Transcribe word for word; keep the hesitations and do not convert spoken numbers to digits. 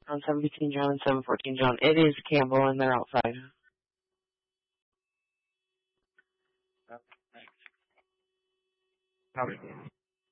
on seven fifteen John and seven fourteen John. It is Campbell, and they're outside. Okay, thanks. Copy.